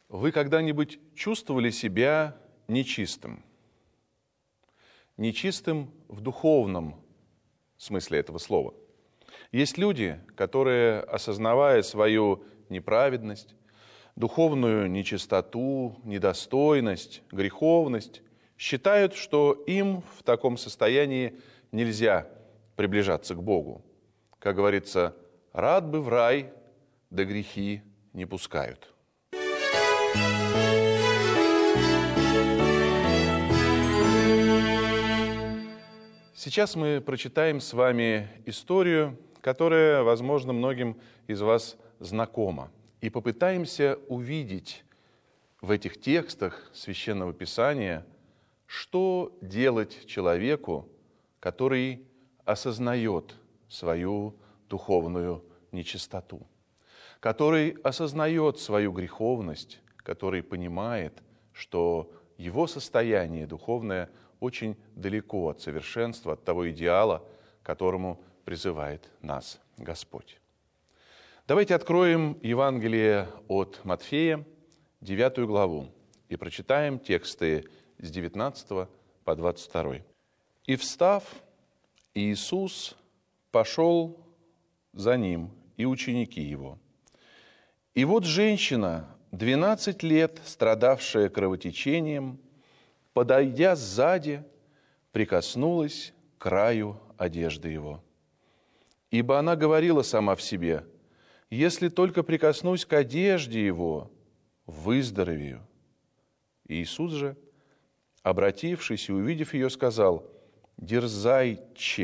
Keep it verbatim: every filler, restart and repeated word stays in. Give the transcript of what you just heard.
Вы когда-нибудь чувствовали себя нечистым? Нечистым в духовном смысле этого слова. Есть люди, которые, осознавая свою неправедность, духовную нечистоту, недостойность, греховность, считают, что им в таком состоянии нельзя приближаться к Богу. Как говорится, рад бы в рай, да грехи не пускают. Сейчас мы прочитаем с вами историю, которая, возможно, многим из вас знакома, и попытаемся увидеть в этих текстах Священного Писания, что делать человеку, который осознает свою духовную нечистоту, который осознает свою греховность, который понимает, что его состояние духовное очень далеко от совершенства, от того идеала, к которому призывает нас Господь. Давайте откроем Евангелие от Матфея, девятую главу, и прочитаем тексты с девятнадцатого по двадцать второй. «И встав, Иисус пошел за ним, и ученики его. И вот женщина, двенадцать лет страдавшая кровотечением, подойдя сзади, прикоснулась к краю одежды его. Ибо она говорила сама в себе: если только прикоснусь к одежде его, выздоровею. Иисус же, обратившись и увидев ее, сказал: дерзай, че,